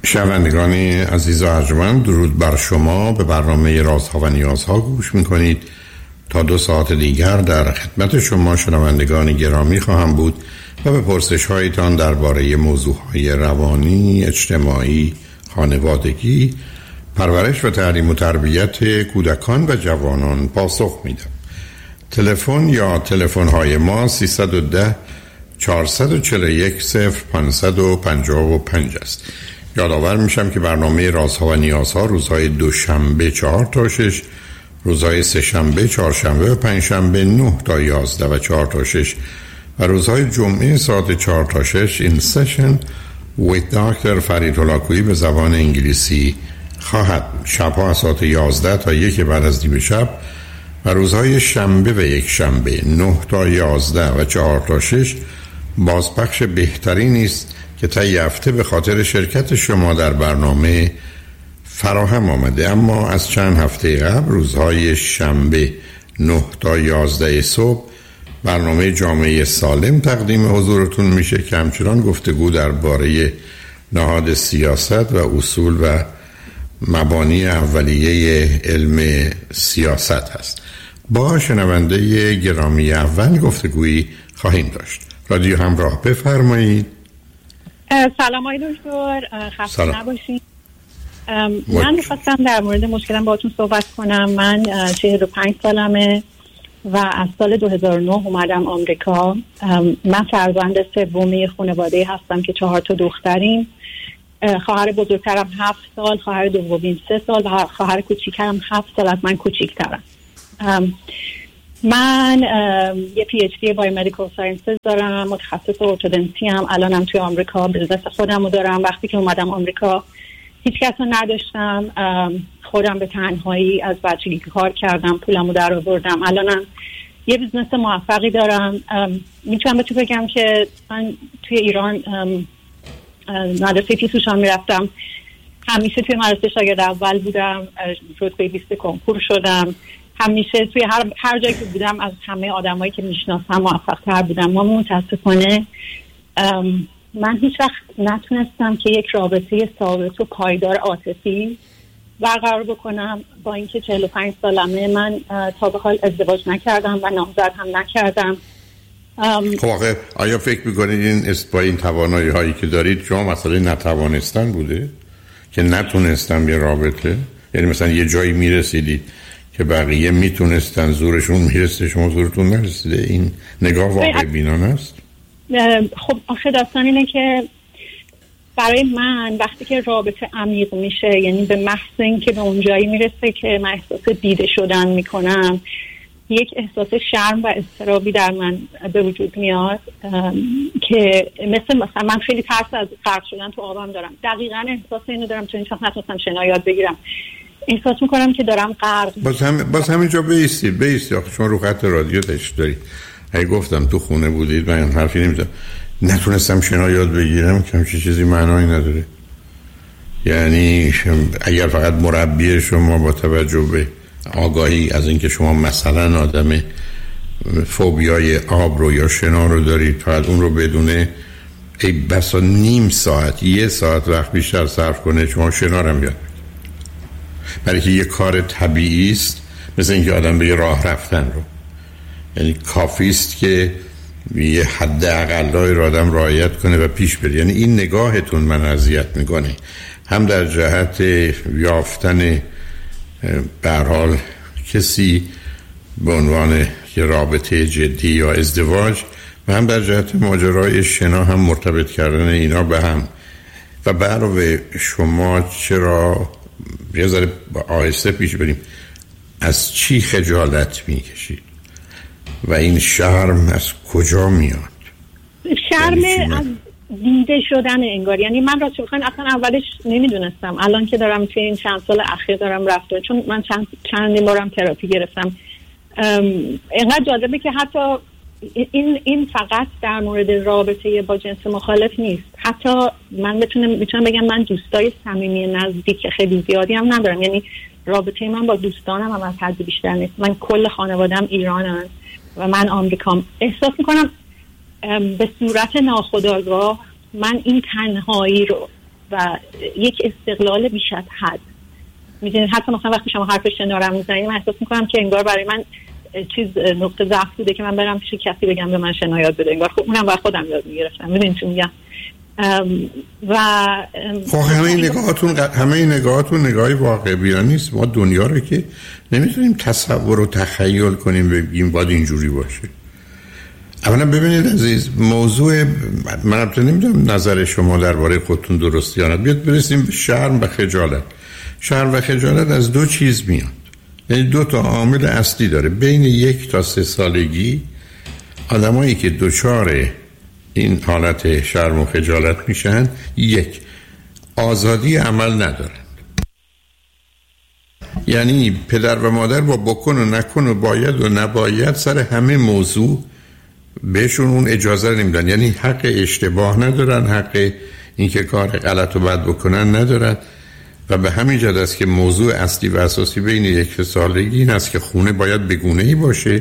شنوندگان عزیز و ارجمند، درود بر شما. به برنامه رازها و نیازها گوش میکنید. تا 2 ساعت دیگر در خدمت شما شنوندگان گرامی خواهم بود و به پرسش هایتان درباره موضوعهای روانی، اجتماعی، خانوادگی، پرورش و تعلیم و تربیت کودکان و جوانان پاسخ میدم. تلفن یا تلفن های ما 310 441 0555 است. یادآور میشم که برنامه رازها و نیازها روزهای دوشنبه 4 تا 6، روزهای سه‌شنبه، چهارشنبه و پنجشنبه 9 تا 11 و 4 تا 6 و روزهای جمعه ساعت 4 تا 6 این سشن with دکتر فرید هلاکویی به زبان انگلیسی خواهد. شبها از ساعت 11 تا 1 بعد از نیم شب و روزهای شنبه و یک شنبه 9 تا 11 و 4 تا 6 بازپخش بهترین است که تا هفته به خاطر شرکت شما در برنامه فراهم آمده. اما از چند هفته قبل روزهای شنبه 9 تا 11 صبح برنامه جامعه سالم تقدیم حضورتون میشه که همچنان گفتگو درباره نهاد سیاست و اصول و مبانی اولیه علم سیاست هست. با شنونده گرامی اول گفتگویی خواهیم داشت. رادیو همراه، بفرمایید. سلام آقای دکتر، خسته نباشید. من میخواستم در مورد مشکلم باهاتون صحبت کنم. من 45 سالمه و از سال 2009 اومدم آمریکا. من فرزند سومی خانواده هستم که 4 تا دختریم. خواهر بزرگترم 7 سال، خواهر دومیم 3 سال و خواهر کوچیکم 7 سال از من کوچیک‌ترم. من یه پی اچ دی بایومدیکال ساینسز دارم، متخصص ارتودنسی ام. الانم توی آمریکا بزنس خودمو دارم. وقتی که اومدم آمریکا هیچ کس رو نداشتم، خودم به تنهایی از بچگی کار کردم، پولمو در آوردم. الانم یه بیزنس موفقی دارم. میتونم به تو بگم که من توی ایران مدرسه پیسوشان میرفتم، همیشه توی مدرسه شاگرد اول بودم، رتبه 20 کنکور شدم. همیشه توی هر جایی که بودم از همه آدمایی که میشناسم موفق‌تر بودم. ما متاسفانه من هیچ وقت نتونستم که یک رابطه ثابت و پایدار عاطفی برقرار بکنم. با اینکه 45 سالمه، من تا به حال ازدواج نکردم و نامزد هم نکردم. خب آیا فکر میکنید این با این توانایی هایی که دارید شما مسئله نتوانستن بوده که نتونستم یه رابطه؟ یعنی مثلا یه جایی میرسیدید که بقیه میتونستن، زورشون میرسه، شما زورتون نرسیده؟ این نگاه واقع بینانه است؟ خب آخه داستان اینه که برای من وقتی که رابطه عمیق میشه، یعنی به محض اینکه به اون جایی میرسه که من احساس دیده شدن میکنم، یک احساس شرم و اضطرابی در من به وجود میاد که مثلا من خیلی ترس از غرق شدن تو آبم دارم. دقیقاً احساس اینو دارم، چون هیچ وقت نتونستم شنا یاد بگیرم. احساس میکنم که دارم غرق. باز همینجا بیستید. آخه شما رو خط رادیو تشت دارید. اگه گفتم تو خونه بودید من حرفی نمیزنم. نتونستم شنا یاد بگیرم که همچین چیزی معنایی نداره. یعنی اگر فقط مربی شما با توجه به آگاهی از اینکه شما مثلا آدم فوبیای آب رو یا شنا رو دارید، فقط اون رو بدونه، ای بسا نیم ساعت 1 ساعت وقت بیشتر صرف کنه شما شنا رو یاد. برای که یه کار طبیعی است، مثل اینکه آدم به یه راه رفتن رو، یعنی کافی است که یه حد اقلای رو آدم رعایت کنه و پیش بره. یعنی این نگاهتون من اذیت میکنه، هم در جهت یافتن به هر حال کسی به عنوان یه رابطه جدی یا ازدواج، و هم در جهت ماجرای شنا، هم مرتبط کردن اینا به هم. و علاوه شما چرا یه ذره آهسته پیش بریم، از چی خجالت میکشید و این شرم از کجا میاد؟ شرم از دیده شدن انگار. یعنی من راستش بخواین اصلا اولش نمیدونستم. الان که دارم توی این چند سال اخیر دارم رفتم، چون من چندین بارم تراپی گرفتم. اینقدر جالبه که حتی این فقط در مورد رابطه با جنس مخالف نیست. حتی من میتونم بگم من دوستای صمیمی نزدیک خیلی زیادی هم ندارم. یعنی رابطه من با دوستانم هم از حد بیشتر نیست. من کل خانوادم ایرانن و من آمریکام. احساس میکنم به صورت ناخودآگاه من این تنهایی رو و یک استقلال بیش از حد. میدونید حتی مثلا وقتی شما حرف شنا رو میزنید من احساس میکنم که انگار برای من چیز نقطه ضعف بوده که من برم پیش کسی بگم به من شنا یاد بده، انگار اونم برای خودم یاد میگرفتم. میدونید چی میگم؟ و همه نگاهاتون نگاهی واقع بینانه نیست. ما دنیا رو که نمیتونیم تصور و تخیل کنیم بگیم باید اینجوری باشه. اولا ببینید عزیز، موضوع من البته نمیدونم نظر شما درباره خودتون درست یا نه. بیاد برسیم به شرم و خجالت. شرم و خجالت از دو چیز میاد، یعنی دو تا عامل اصلی داره. بین 1 تا 3 سالگی آدمایی که دچار این حالت شرم و خجالت میشن، 1 آزادی عمل ندارن، یعنی پدر و مادر با بکن و نکن و باید و نباید سر همه موضوع بهشون اون اجازه نمیدن، یعنی حق اشتباه ندارن، حق اینکه کار غلط و بد بکنن ندارن. و به همین جهت است که موضوع اصلی و اساسی بین 1 سالگی این است که خونه باید بگونه‌ای باشه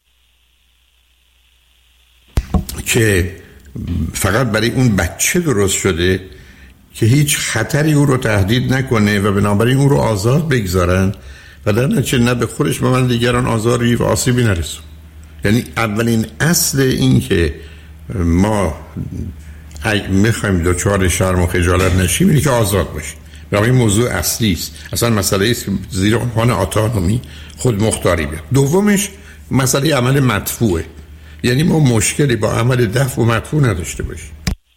که فقط برای اون بچه درست شده که هیچ خطری او رو تهدید نکنه و بنابراین او رو آزاد بگذارن و در نتیجه نه به خودش و من دیگران آزاری و آسیبی نرسون. یعنی اولین اصل این که ما میخوایم دچار شرم و خجالت نشیم اینه که آزاد باشیم. برای این موضوع اصلی است، اصلا مسئله است که زیر عنوان اتونومی خود مختاری بیاد. دومش مسئله عمل مدفوعه، یعنی ما مشکلی با عمل دفع و مدفوع نداشته باشیم.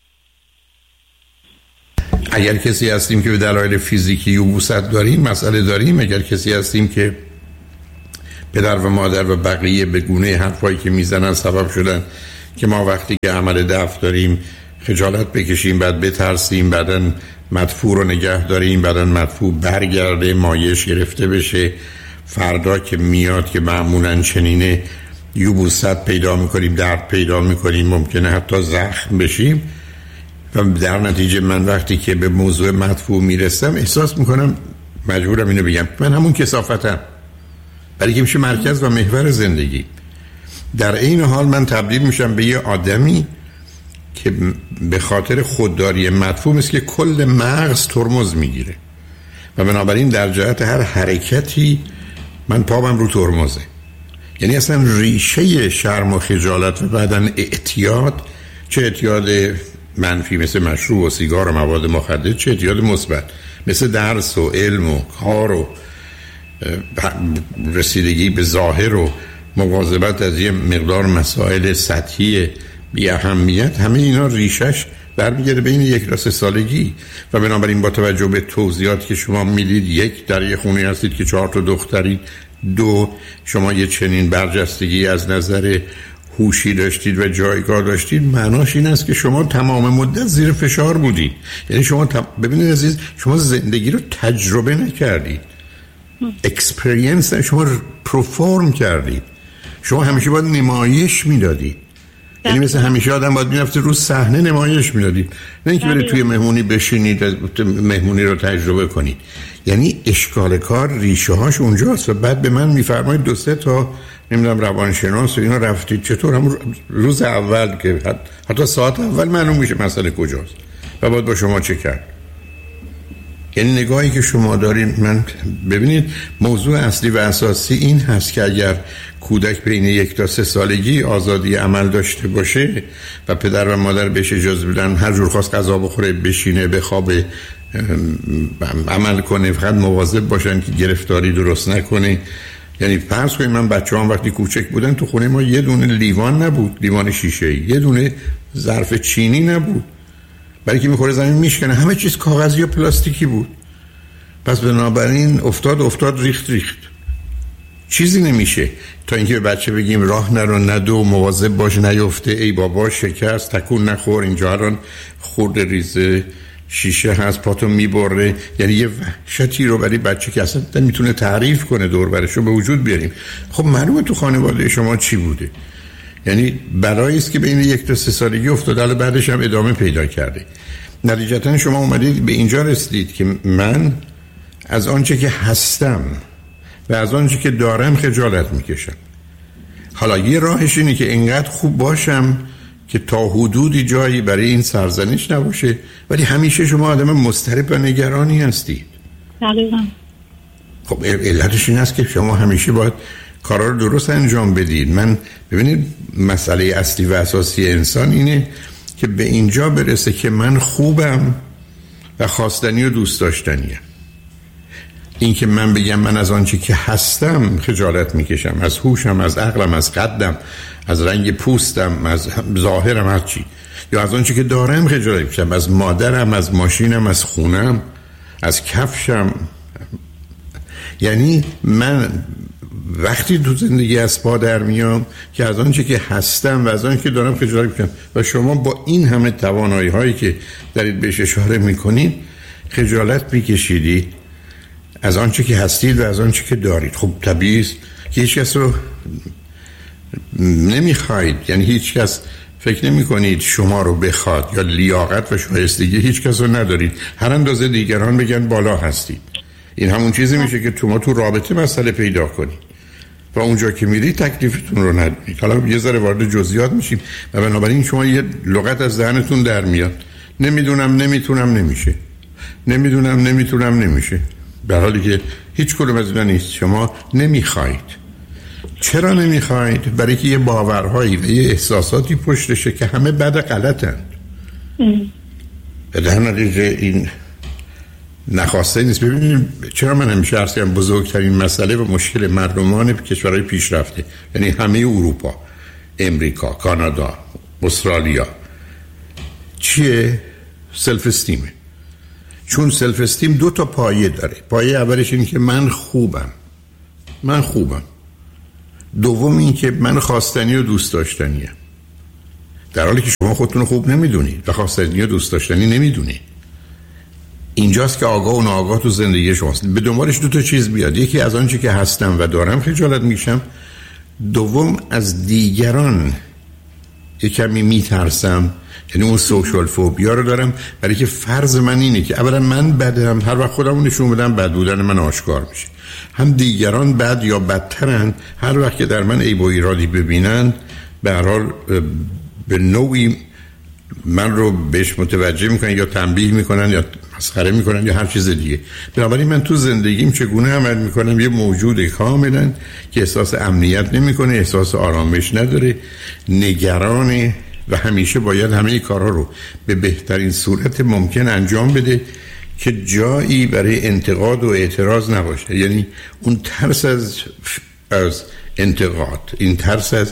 اگر کسی هستیم که به دلایل فیزیکی یبوست داریم مسئله داریم، اگر کسی هستیم که پدر و مادر و بقیه به گونه حرفایی که میزنن سبب شدن که ما وقتی که عمل دفع داریم خجالت بکشیم، بعد بترسیم، بعداً مدفوع رو نگه داریم، بعداً مدفوع برگرده، مایش گرفته بشه، فردا که میاد که معمولاً چنینه یبوست پیدا میکنیم، درد پیدا میکنیم، ممکنه حتی زخم بشیم. و در نتیجه من وقتی که به موضوع مدفوع میرسم احساس میکنم مجبورم اینو بگم من همون کثافتم، برای که میشه مرکز و محور زندگی. در این حال من تبدیل میشم به یه آدمی که به خاطر خودداری مدفوع مثل که کل مغز ترمز میگیره و بنابراین در جهت هر حرکتی من پامم رو ترمزه. یعنی اصلا ریشه شرم و خجالت و بعدن اعتیاد، چه اعتیاد منفی مثل مشروب و سیگار و مواد مخدر، چه اعتیاد مثبت مثل درس و علم و کار و رسیدگی به ظاهر و مواظبت از یه مقدار مسائل سطحی بی اهمیت، همه اینا ریشش برمیگرده بین 1 تا 3 سالگی. و بنابراین با توجه به توضیحاتی که شما میدید، 1 در یه خونه هستید که 4 تا دخترید، 2 شما یه چنین برجستگی از نظر هوشی داشتید و جایگاه داشتید، معناش این است که شما تمام مدت زیر فشار بودید. یعنی شما ببینید عزیز، شما زندگی رو تجربه نکردید، اکسپریانس شما پرفورم کردید. شما همیشه باید نمایش میدادید، یعنی مثل همیشه آدم باید میرفته رو صحنه نمایش میدادید، نه اینکه برید توی مهمونی بشینید مهمونی رو تجربه کنید. یعنی اشکال کار ریشه هاش اونجاست. و بعد به من میفرمایید 2-3 تا نمیدونم روانشناس و اینا رفتید، چطور همون روز اول که حتی ساعت اول معلوم میشه مسئله کجاست و باید با شما چه کرد. یعنی نگاهی که شما دارید، من ببینید موضوع اصلی و اساسی این هست که اگر کودک بین 1 تا 3 سالگی آزادی عمل داشته باشه و پدر و مادر بهش اجازه بدن هر جور خواست غذا بخوره، بشینه، بخوابه، عمل کنه، فقط مواظب باشن که گرفتاری درست نکنه. یعنی فرض کنید من بچه‌ام وقتی کوچک بودن تو خونه ما یه دونه لیوان نبود، لیوان شیشه‌ای، یه دونه ظرف چینی نبود، برای که میخوره زمین میشکنه، همه چیز کاغذی و پلاستیکی بود. پس بنابراین افتاد ریخت چیزی نمیشه تا اینکه به بچه بگیم راه نرو، ندو، مواظب باش نیفته، ای بابا شکست، تکون نخور، اینجا الان خورده ریزه شیشه هست پاتو میبره. یعنی یه وحشتی رو برای بچه که اصلا میتونه تعریف کنه دور برشو به وجود بیاریم. خب معلومه تو خانواده شما چی بوده. یعنی بلایی است که بین 1 تا 3 سالگی افتاده، حالا بعدش هم ادامه پیدا کرده. نتیجتا شما اومدید به اینجا رسیدید که من از آنچه که هستم و از آنچه که دارم خجالت میکشم. حالا یه راهش اینه که اینقدر خوب باشم که تا حدودی جایی برای این سرزنش نباشه، ولی همیشه شما آدم مضطرب و نگرانی هستید. دقیقاً. خب علتش این است که شما همیشه باید کارا رو درست انجام بدید. من ببینید مسئله اصلی و اساسی انسان اینه که به اینجا برسه که من خوبم و خواستنی و دوست داشتنیم. این که من بگم من از آنچه که هستم خجالت میکشم، از هوشم، از عقلم، از قدم، از رنگ پوستم، از ظاهرم، هر چی، یا از آنچه که دارم خجالت میکشم، از مادرم، از ماشینم، از خونم، از کفشم. یعنی من وقتی تو زندگی از پا در میام که از آنچه که هستم و از آنچه که دارم خجالت میکنم و شما با این همه توانایی هایی که دارید بهش اشاره میکنید خجالت میکشیدید از آنچه که هستید و از آنچه که دارید. خب طبیعی است که هیچ کس رو نمیخواید، یعنی هیچ کس فکر نمی کنید شما رو بخواد، یا لیاقت و شایستگی هیچ کس رو ندارید، هر اندازه دیگران بگن بالا هستید. این همون چیزی میشه که شما تو رابطه مسئله پیدا کنید و اونجا که میرید تکلیفتون رو ندونید. حالا یه ذره وارد جزئیات میشیم و بنابراین شما یه لغت از دهنتون در میاد، نمیدونم، نمیتونم، نمیشه، نمیدونم، نمیتونم، نمیشه، در حالی که هیچ کدوم از اینا نیست. شما نمیخواید. چرا نمیخواید؟ برای که یه باورهایی و یه احساساتی پشتشه که همه بد غلطند. در نتیجه این نخواسته نیست. ببینید چرا من همیشه عرض کردم بزرگترین مسئله و مشکل مردمان کشورهای پیشرفته، یعنی همه اروپا، امریکا، کانادا، استرالیا، چیه؟ سلف استیمه. چون سلف استیم 2 تا پایه داره. پایه اولش این که من خوبم، من خوبم. دوم این که من خواستنی و دوست داشتنیم، در حالی که شما خودتون خوب نمیدونید و خواستنی و دوست داشتنی نمیدونید. اینجاست که آگاه و ناآگاه تو زندگی شماست. به دنبالش 2 تا چیز بیاد، یکی از آنچه که هستم و دارم خجالت میشم، دوم از دیگران یک کمی میترسم، یعنی اون سوشال فوبیا رو دارم، برای که فرض من اینه که اولا من بدم، هر وقت خودمو نشون بدم بد بودن من آشکار میشه، هم دیگران بد یا بدترن هر وقت که در من عیب و ایرادی ببینن، به هر حال به نوعی من رو بهش متوجه میکنن یا تنبیه میکنن یا مسخره میکنن یا هر چیز دیگه. بنابراین من تو زندگیم چگونه عمل میکنم؟ یه موجود کاملا که احساس امنیت نمیکنه، احساس آرامش نداره، نگرانه و همیشه باید همه کارها رو به بهترین صورت ممکن انجام بده که جایی برای انتقاد و اعتراض نباشه. یعنی اون ترس از انتقاد، این ترس از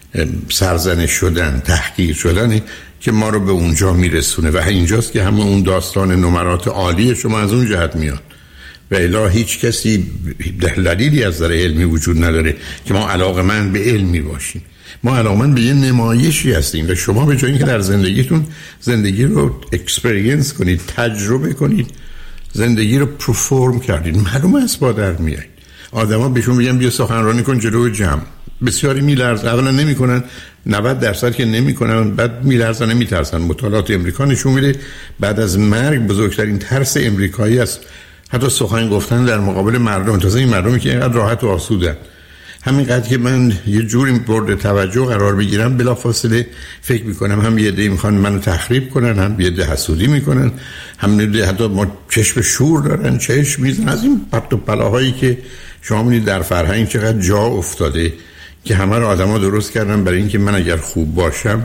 سرزنش شدن، تحقیر شدن که ما رو به اونجا میرسونه و اینجاست که همه اون داستان نمرات عالی شما از اون جهت میاد و الا هیچ کسی دلیلی از نظر علمی وجود نداره که ما علاقمند به علمی باشیم. ما علاقمند به یه نمایشی هستیم و شما به جای اینکه در زندگیتون زندگی رو اکسپریانس کنید، تجربه کنید، زندگی رو پرفورم کردید، معلومه از با در میایید. آدما بهشون میگن بیا سخنرانی کن جلوی جمع، بسیاری میلرزن، اولا نمیکنن، 90% که نمیکنن، بعد میلرزن، نمیترسن. مطالعات امریکا نشون میده بعد از مرگ بزرگترین ترس امریکایی است حتی سخن گفتن در مقابل مردم، تازه این مردمی که اینقدر راحت و آسودن. همینقدر که من یه جوری مورد توجه قرار بگیرم بلافاصله فکر میکنم هم یه عده میخوان منو تخریب کنن، هم یه عده حسودی میکنن، هم یه عده حتی ما چشم شور دارن، چشم میزنن. از این پرت و پلاهایی که شما می‌بینید در فرهنگ چقدر جا افتاده که همه رو آدما درست کردن برای اینکه من اگر خوب باشم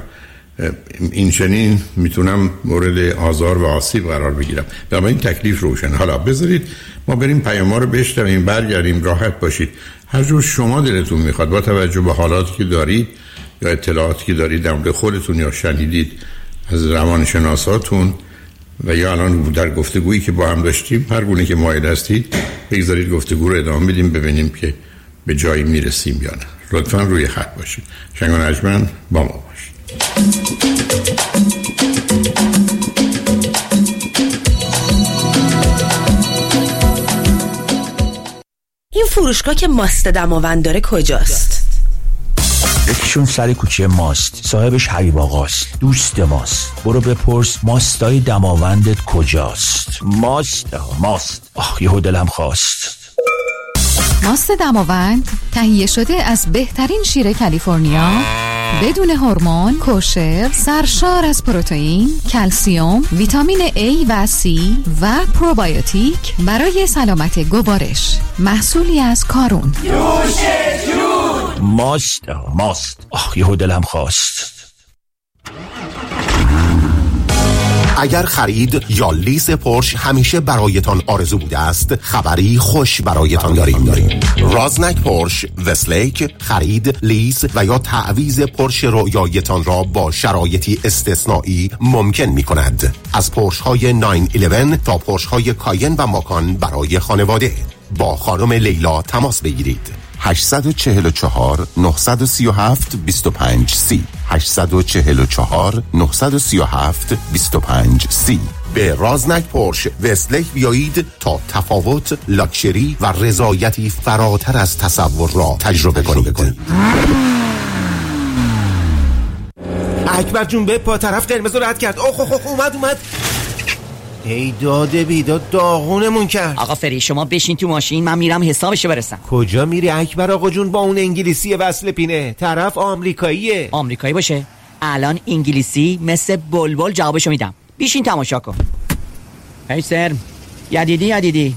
این چنین میتونم مورد آزار و آسیب قرار بگیرم. بنابراین تکلیف روشن. حالا بذارید ما بریم پیام‌ها رو بشنویم، برگردیم. راحت باشید، هر جور شما دلتون میخواد با توجه به حالاتی که دارید یا اطلاعاتی که دارید در مورد خودتون یا شنیدید از روانشناساتون و یا الان در گفتگویی که با هم داشتیم، هر گونه که مایل هستید بگذارید گفتگو رو ادامه بدیم ببینیم که به جایی میرسیم یا نه. لطفاً روی خط باشید. شنگ و نجمن با ما باشید. این فروشگاه که ماست دماوند داره کجاست؟ یکیشون سر کوچه ماست، صاحبش حبیب آقاست، دوست ماست. برو بپرس ماستای دماوندت کجاست. ماست. یهو دلم خواست. ماست دماوند تهیه شده از بهترین شیر کالیفرنیا بدون هورمون، کوشر، سرشار از پروتئین، کلسیم، ویتامین A و C و پروبیوتیک برای سلامت گوارش. محصولی از کارون. ماست. یهو دلم خواست. اگر خرید یا لیز پورش همیشه برایتان آرزو بوده است، خبری خوش برایتان داریم. رازنک پورش وستلیک خرید، لیز و یا تعویض پورش رویایتان را با شرایطی استثنایی ممکن می کند. از پورش های 911 تا پورش های کاین و ماکان برای خانواده. با خانم لیلا تماس بگیرید. 844 937 2530 844 937 2530. به رازنک پورش وستلیک بیایید تا تفاوت، لاکچری و رضایتی فراتر از تصور را تجربه کنید. اکبر جون به پا طرف قرمز رد کرد. اومد. ای داده بیداد داغونمون کرد. آقا فری شما بشین تو ماشین، من میرم حسابشو برسم. کجا میری اکبر آقا جون با اون انگلیسی وصل پینه؟ طرف آمریکاییه. آمریکایی باشه الان انگلیسی مثل بلبل جوابشو میدم. بیشین تماشا کن. ای سر یدیدی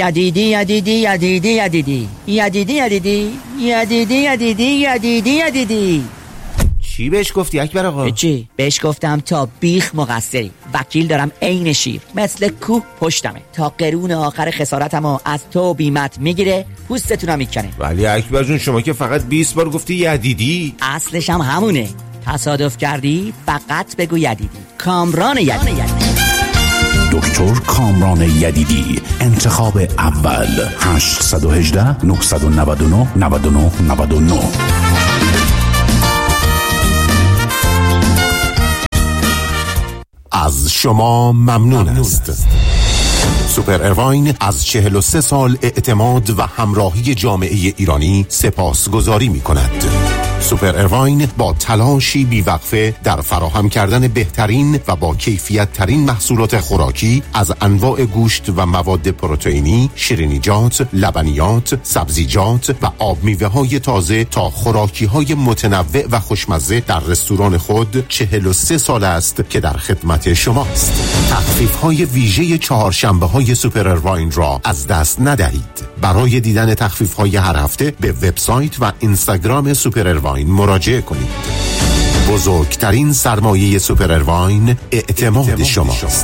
چی بهش گفتی اکبر آقا؟ چی؟ بهش گفتم تا بیخ مقصری، وکیل دارم عین شیر، مثل کوه پشتمه، تا قرون آخر خسارتمو از تو بیمت میگیره، پوستتونم میکنه. ولی اکبر جون شما که فقط 20 بار گفتی یدیدی. اصلش هم همونه. تصادف کردی فقط بگو یدیدی. کامران یدیدی. دکتر کامران یدیدی، انتخاب اول. 818 999 9999. از شما ممنون است. سوپر اروین از 43 سال اعتماد و همراهی جامعه ایرانی سپاسگزاری می کند. سوپر اروین با تلاشی بیوقفه در فراهم کردن بهترین و با کیفیت ترین محصولات خوراکی از انواع گوشت و مواد پروتئینی، شیرینیجات، لبنیات، سبزیجات و آب میوه های تازه تا خوراکی های متنوع و خوشمزه در رستوران خود 43 سال است که در خدمت شماست. تخفیف های ویژه چهارشنبه های سوپر اروین را از دست ندهید. برای دیدن تخفیف های هر هفته به وبسایت و اینستاگرام سوپر اروین مراجعه کنید. بزرگترین سرمایه سوپر اروین اعتماد شماست.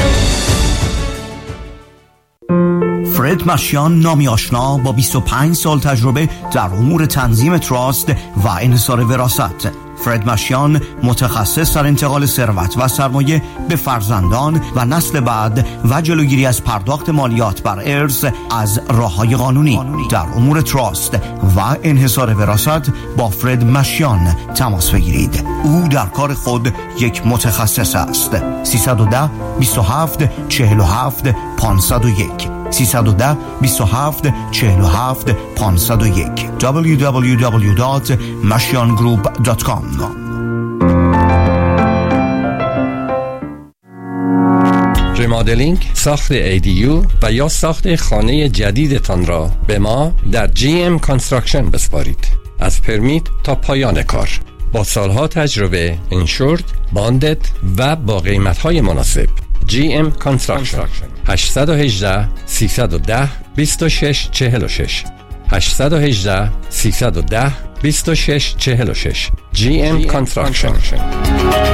فرد مشیان، نامی آشنا با 25 سال تجربه در امور تنظیم تراست و انحصار وراثت. فرد مشیان متخصص در انتقال ثروت و سرمایه به فرزندان و نسل بعد و جلوگیری از پرداخت مالیات بر ارث از راه‌های قانونی. در امور تراست و انحصار وراثت با فرد مشیان تماس بگیرید. او در کار خود یک متخصص است. 310 27 47 501 310 27 47 501 www.mashiangroup.com. ریمادلینگ، ساخت ADU و یا ساخت خانه جدیدتان را به ما در GM Construction بسپارید. از پرمیت تا پایان کار، با سالها تجربه، انشورد، باندد و با قیمت‌های مناسب. GM Construction 818 310 2646 818 310 2646 GM Construction.